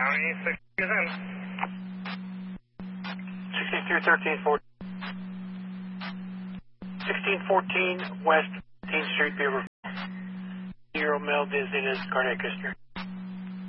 County, 6 is in. 631314. 1614 West 18th Street, Beaver. 0 male, dizziness, cardiac history.